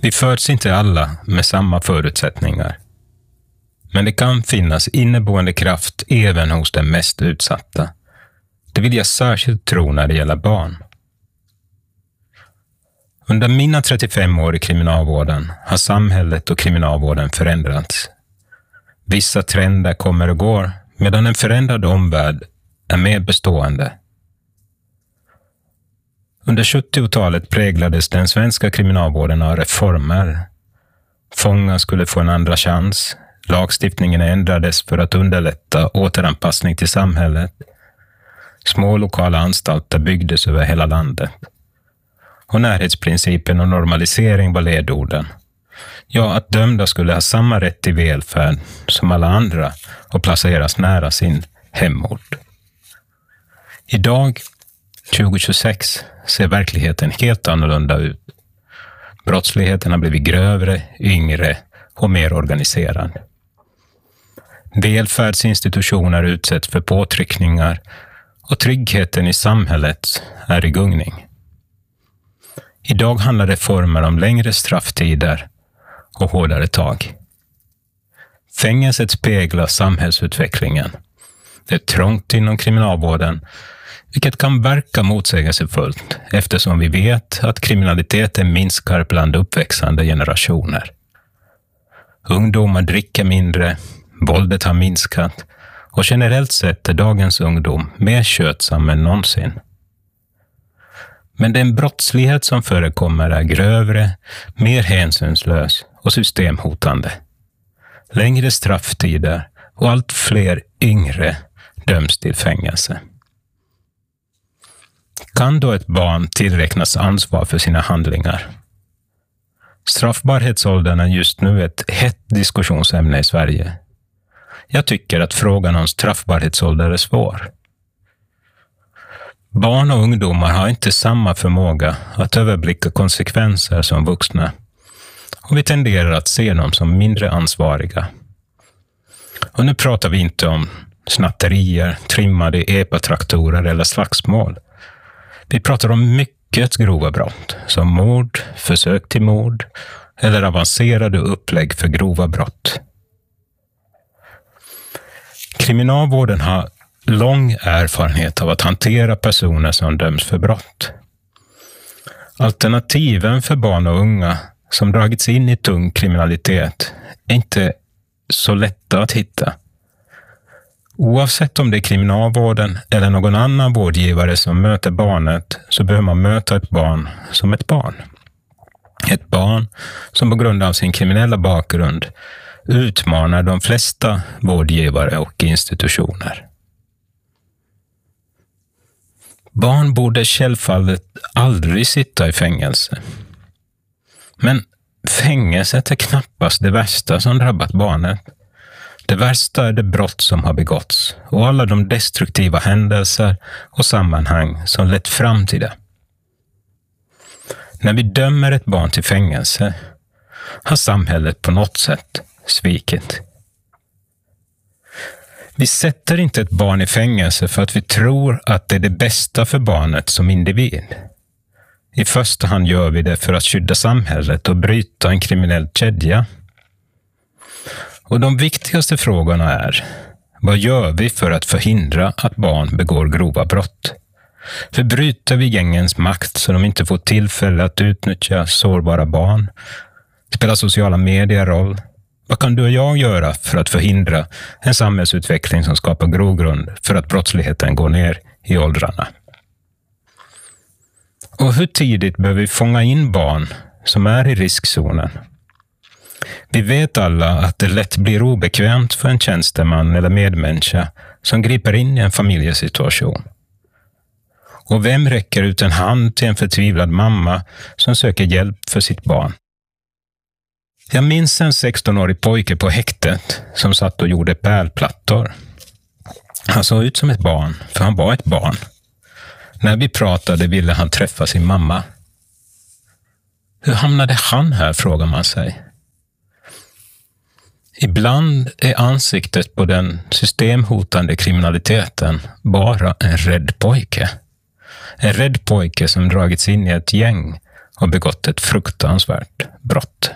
Vi föds inte alla med samma förutsättningar. Men det kan finnas inneboende kraft även hos den mest utsatta. Det vill jag särskilt tro när det gäller barn. Under mina 35 år i kriminalvården har samhället och kriminalvården förändrats. Vissa trender kommer och går, medan en förändrad omvärld är mer bestående. Under 70-talet präglades den svenska kriminalvården av reformer. Fångar skulle få en andra chans. Lagstiftningen ändrades för att underlätta återanpassning till samhället. Små lokala anstalter byggdes över hela landet. Och närhetsprincipen och normalisering var ledorden. Ja, att dömda skulle ha samma rätt till välfärd som alla andra och placeras nära sin hemort. Idag, 2026, ser verkligheten helt annorlunda ut. Brottsligheten har blivit grövre, yngre och mer organiserad. Välfärdsinstitutioner utsätts för påtryckningar och tryggheten i samhället är i gungning. Idag handlar reformer om längre strafftider och hårdare tag. Fängelset speglar samhällsutvecklingen. Det är trångt inom kriminalvården, vilket kan verka motsägelsefullt eftersom vi vet att kriminaliteten minskar bland uppväxande generationer. Ungdomar dricker mindre, våldet har minskat och generellt sett är dagens ungdom mer skötsam än någonsin. Men den brottslighet som förekommer är grövre, mer hänsynslös och systemhotande. Längre strafftider och allt fler yngre döms till fängelse. Kan då ett barn tillräknas ansvar för sina handlingar? Straffbarhetsåldern är just nu ett hett diskussionsämne i Sverige. Jag tycker att frågan om straffbarhetsålder är svår. Barn och ungdomar har inte samma förmåga att överblicka konsekvenser som vuxna. Och vi tenderar att se dem som mindre ansvariga. Och nu pratar vi inte om snatterier, trimmade epatraktorer eller slagsmål. Vi pratar om mycket grova brott, som mord, försök till mord eller avancerade upplägg för grova brott. Kriminalvården har lång erfarenhet av att hantera personer som döms för brott. Alternativen för barn och unga som dragits in i tung kriminalitet är inte så lätta att hitta. Oavsett om det är kriminalvården eller någon annan vårdgivare som möter barnet så behöver man möta ett barn som ett barn. Ett barn som på grund av sin kriminella bakgrund utmanar de flesta vårdgivare och institutioner. Barn borde självfallet aldrig sitta i fängelse. Men fängelset är knappast det värsta som drabbat barnet. Det värsta är det brott som har begåtts och alla de destruktiva händelser och sammanhang som lett fram till det. När vi dömer ett barn till fängelse har samhället på något sätt svikit. Vi sätter inte ett barn i fängelse för att vi tror att det är det bästa för barnet som individ. I första hand gör vi det för att skydda samhället och bryta en kriminell kedja. Och de viktigaste frågorna är: vad gör vi för att förhindra att barn begår grova brott? Hur bryter vi gängens makt så de inte får tillfälle att utnyttja sårbara barn? Spelar sociala medier roll? Vad kan du och jag göra för att förhindra en samhällsutveckling som skapar grogrund för att brottsligheten går ner i åldrarna? Och hur tidigt behöver vi fånga in barn som är i riskzonen? Vi vet alla att det lätt blir obekvämt för en tjänsteman eller medmänniska som griper in i en familjesituation. Och vem räcker ut en hand till en förtvivlad mamma som söker hjälp för sitt barn? Jag minns en 16-årig pojke på häktet som satt och gjorde pärlplattor. Han såg ut som ett barn, för han var ett barn. När vi pratade ville han träffa sin mamma. Hur hamnade han här, frågar man sig. Ibland är ansiktet på den systemhotande kriminaliteten bara en rädd pojke. En rädd pojke som dragits in i ett gäng och begått ett fruktansvärt brott.